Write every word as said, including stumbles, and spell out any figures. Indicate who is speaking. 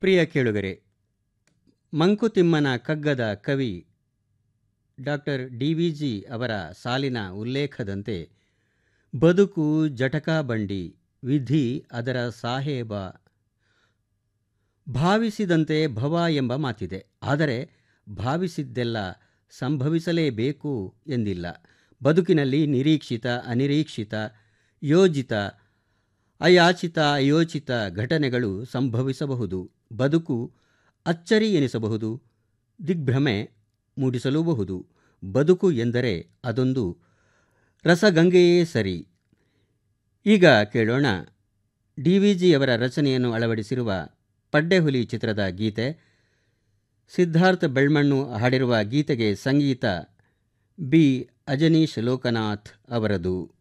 Speaker 1: ಪ್ರಿಯ ಕೇಳುಗರೆ, ಮಂಕುತಿಮ್ಮನ ಕಗ್ಗದ ಕವಿ ಡಾಕ್ಟರ್ ಡಿ ವಿ ಜಿ ಅವರ ಸಾಲಿನ ಉಲ್ಲೇಖದಂತೆ ಬದುಕು ಜಟಕಾ ಬಂಡಿ, ವಿಧಿ ಅದರ ಸಾಹೇಬ. ಭಾವಿಸಿದಂತೆ ಭವ ಎಂಬ ಮಾತಿದೆ. ಆದರೆ ಭಾವಿಸಿದ್ದೆಲ್ಲ ಸಂಭವಿಸಲೇಬೇಕು ಎಂದಿಲ್ಲ. ಬದುಕಿನಲ್ಲಿ ನಿರೀಕ್ಷಿತ, ಅನಿರೀಕ್ಷಿತ, ಯೋಜಿತ, ಅಯಾಚಿತ, ಅಯೋಚಿತ ಘಟನೆಗಳು ಸಂಭವಿಸಬಹುದು. ಬದುಕು ಅಚ್ಚರಿ ಎನಿಸಬಹುದು, ದಿಗ್ಭ್ರಮೆ ಮೂಡಿಸಲೂಬಹುದು. ಬದುಕು ಎಂದರೆ ಅದೊಂದು ರಸಗಂಗೆಯೇ ಸರಿ. ಈಗ ಕೇಳೋಣ ಡಿ ವಿ ಜಿಯವರ ರಚನೆಯನ್ನು ಅಳವಡಿಸಿರುವ ಪಡ್ಡೆಹುಲಿ ಚಿತ್ರದ ಗೀತೆ. ಸಿದ್ಧಾರ್ಥ ಬೆಳ್ಮಣ್ಣು ಹಾಡಿರುವ ಗೀತೆಗೆ ಸಂಗೀತ ಬಿ ಅಜನೀಶ್ ಲೋಕನಾಥ್ ಅವರದು.